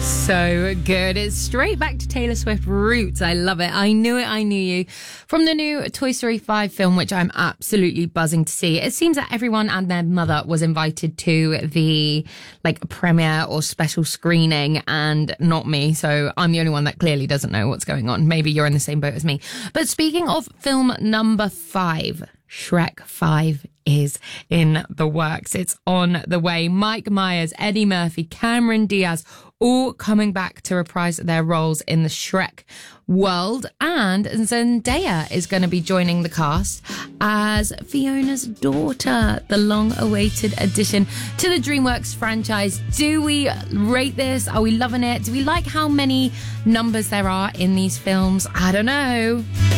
So good. It's straight back to Taylor Swift roots. I love it. I knew it. I knew you. From the new Toy Story 5 film, which I'm absolutely buzzing to see. It seems that everyone and their mother was invited to the premiere or special screening, and not me. So I'm the only one that clearly doesn't know what's going on. Maybe you're in the same boat as me. But speaking of film number 5, Shrek 5 is in the works. It's on the way. Mike Myers, Eddie Murphy, Cameron Diaz, all coming back to reprise their roles in the Shrek world. And Zendaya is going to be joining the cast as Fiona's daughter, the long-awaited addition to the DreamWorks franchise. Do we rate this? Are we loving it? Do we like how many numbers there are in these films? I don't know.